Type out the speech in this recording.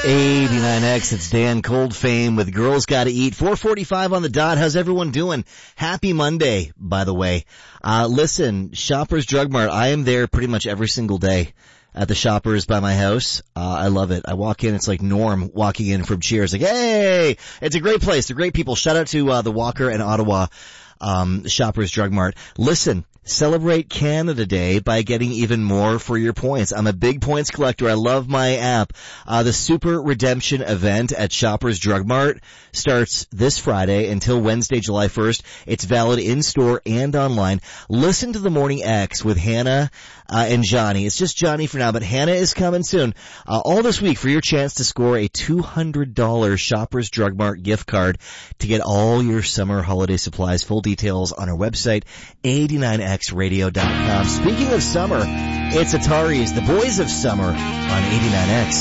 89X, it's Dan Coldfame with Girls Gotta Eat. 4:45 on the dot. How's everyone doing? Happy Monday, by the way. Listen, Shoppers Drug Mart, I am there pretty much every single day at the Shoppers by my house. I love it. I walk in, it's like Norm walking in from Cheers. Like, hey! It's a great place. They're great people. Shout out to the Walker and Ottawa Shoppers Drug Mart. Listen, celebrate Canada Day by getting even more for your points. I'm a big points collector. I love my app. The Super Redemption event at Shoppers Drug Mart starts this Friday until Wednesday, July 1st. It's valid in-store and online. Listen to the Morning X with Hannah and Johnny. It's just Johnny for now, but Hannah is coming soon. All this week for your chance to score a $200 Shoppers Drug Mart gift card to get all your summer holiday supplies. Full details on our website, 89xradio.com. Speaking of summer, it's Atari's The Boys of Summer on 89X.